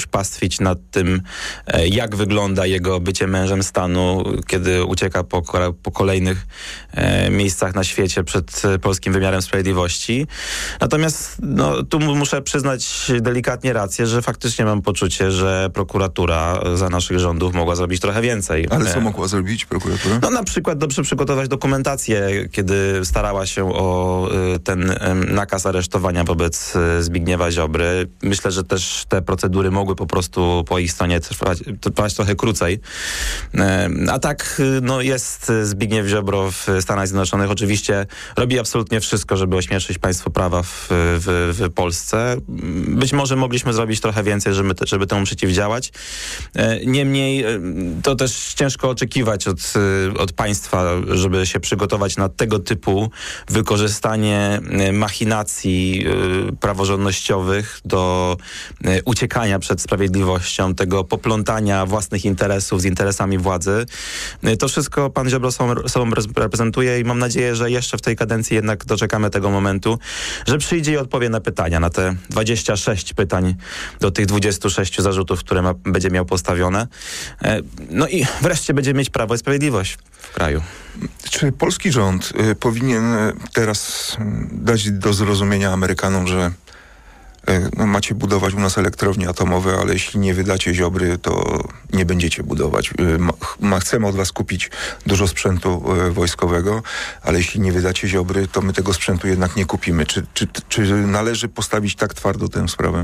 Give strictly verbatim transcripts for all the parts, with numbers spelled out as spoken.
pastwić nad tym, jak wygląda jego bycie mężem stanu, kiedy ucieka po, po kolejnych e, miejscach na świecie przed polskim wymiarem sprawiedliwości. Natomiast no, tu muszę przyznać delikatnie rację, że faktycznie mam poczucie, że prokuratura za naszych rządów mogła zrobić trochę więcej. Ale co mogła zrobić prokuratura? No na przykład dobrze przygotować dokumentację, kiedy starała się o y, ten y, nakaz aresztowania wobec y, Zbigniewa Ziobry. Myślę, że też te procedury mogły po prostu po ich stronie trwać, trwać trochę krócej. Y, a tak y, no, jest Zbigniew Ziobro w Stanach Zjednoczonych. Oczywiście robi absolutnie wszystko, żeby ośmieszyć państwo prawa w, w, w Polsce. Być może mogliśmy zrobić trochę więcej, żeby, te, żeby temu przeciwdziałać. Y, niemniej y, to też ciężko oczekiwać od, od państwa, żeby się przygotować na tego typu wykorzystanie machinacji praworządnościowych do uciekania przed sprawiedliwością, tego poplątania własnych interesów z interesami władzy. To wszystko pan Ziobro sobą, sobą reprezentuje i mam nadzieję, że jeszcze w tej kadencji jednak doczekamy tego momentu, że przyjdzie i odpowie na pytania, na te dwadzieścia sześć pytań do tych dwudziestu sześciu zarzutów, które ma, będzie miał postawione. No i wreszcie będzie mieć Prawo i Sprawiedliwość w kraju. Czy polski rząd y, powinien teraz dać do zrozumienia Amerykanom, że y, no, macie budować u nas elektrownie atomowe, ale jeśli nie wydacie Ziobry, to nie będziecie budować. Y, ma, chcemy od was kupić dużo sprzętu y, wojskowego, ale jeśli nie wydacie Ziobry, to my tego sprzętu jednak nie kupimy. Czy, czy, czy należy postawić tak twardo tę sprawę?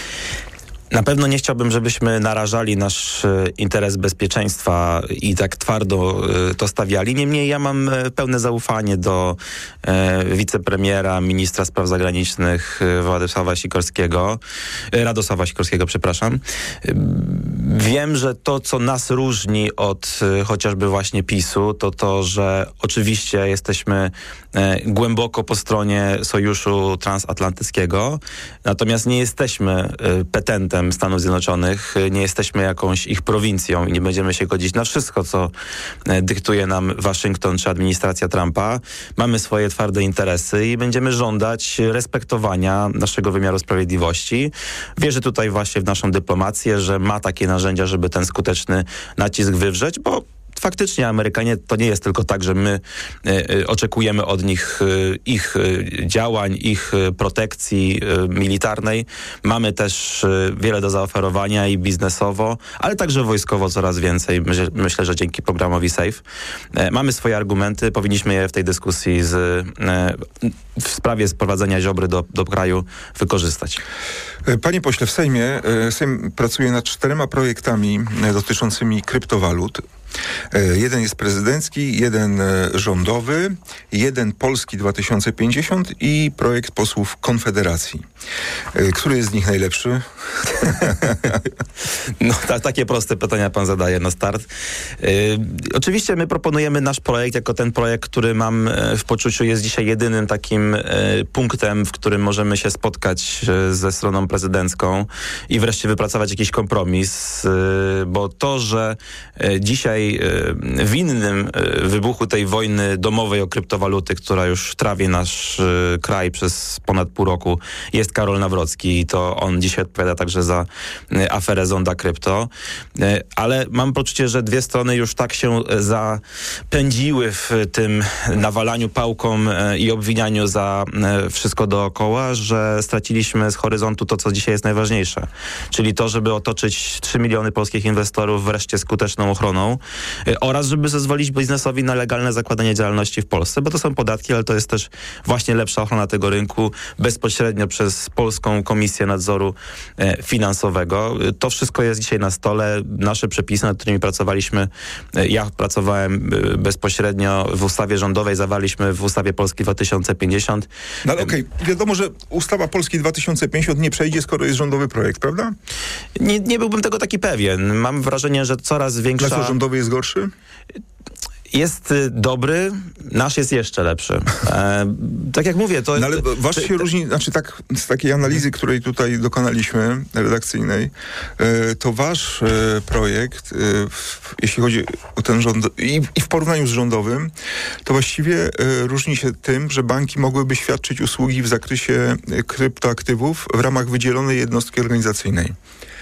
Na pewno nie chciałbym, żebyśmy narażali nasz interes bezpieczeństwa i tak twardo to stawiali. Niemniej ja mam pełne zaufanie do e, wicepremiera, ministra spraw zagranicznych Władysława Sikorskiego, Radosława Sikorskiego, przepraszam. Wiem, że to, co nas różni od e, chociażby właśnie PiSu, to to, że oczywiście jesteśmy e, głęboko po stronie Sojuszu Transatlantyckiego, natomiast nie jesteśmy e, petentem Stanów Zjednoczonych, nie jesteśmy jakąś ich prowincją i nie będziemy się godzić na wszystko, co dyktuje nam Waszyngton czy administracja Trumpa. Mamy swoje twarde interesy i będziemy żądać respektowania naszego wymiaru sprawiedliwości. Wierzę tutaj właśnie w naszą dyplomację, że ma takie narzędzia, żeby ten skuteczny nacisk wywrzeć, bo faktycznie Amerykanie to nie jest tylko tak, że my y, oczekujemy od nich y, ich y, działań, ich y, protekcji y, militarnej. Mamy też y, wiele do zaoferowania i biznesowo, ale także wojskowo coraz więcej. Myślę, myślę że dzięki programowi SAFE. Y, mamy swoje argumenty, powinniśmy je w tej dyskusji z, y, w sprawie sprowadzenia Ziobry do, do kraju wykorzystać. Panie pośle, w Sejmie Sejm pracuje nad czterema projektami dotyczącymi kryptowalut. Jeden jest prezydencki, jeden rządowy, jeden Polski dwa tysiące pięćdziesiąt i projekt posłów Konfederacji. Który jest z nich najlepszy? No ta, takie proste pytania pan zadaje na start. Yy, oczywiście my proponujemy nasz projekt jako ten projekt, który mam w poczuciu jest dzisiaj jedynym takim yy, punktem, w którym możemy się spotkać yy, ze stroną prezydencką i wreszcie wypracować jakiś kompromis, yy, bo to, że yy, dzisiaj yy, w innym yy, wybuchu tej wojny domowej o kryptowaluty, która już trawi nasz yy, kraj przez ponad pół roku, jest Karol Nawrocki i to on dzisiaj odpowiada także za y, aferę Zonda Krypto. Y, ale mam poczucie, że dwie strony już tak się zapędziły w tym nawalaniu pałką y, i obwinianiu za y, wszystko dookoła, że straciliśmy z horyzontu to, co dzisiaj jest najważniejsze. Czyli to, żeby otoczyć trzy miliony polskich inwestorów wreszcie skuteczną ochroną y, oraz żeby zezwolić biznesowi na legalne zakładanie działalności w Polsce, bo to są podatki, ale to jest też właśnie lepsza ochrona tego rynku bezpośrednio przez Polską Komisję Nadzoru e, Finansowego. To wszystko jest dzisiaj na stole. Nasze przepisy, nad którymi pracowaliśmy, e, ja pracowałem e, bezpośrednio w ustawie rządowej, zawarliśmy w ustawie Polski dwa tysiące pięćdziesiąt. No ale okej, okay. Wiadomo, że ustawa Polski dwa tysiące pięćdziesiąt nie przejdzie, skoro jest rządowy projekt, prawda? Nie, nie byłbym tego taki pewien. Mam wrażenie, że coraz większa... Na co, rządowy jest gorszy? Jest y, dobry, nasz jest jeszcze lepszy. E, tak jak mówię, to... No ale wasz się to, różni, znaczy tak, z takiej analizy, której tutaj dokonaliśmy, redakcyjnej, e, to wasz e, projekt, e, w, jeśli chodzi o ten rząd, i, i w porównaniu z rządowym, to właściwie e, różni się tym, że banki mogłyby świadczyć usługi w zakresie kryptoaktywów w ramach wydzielonej jednostki organizacyjnej.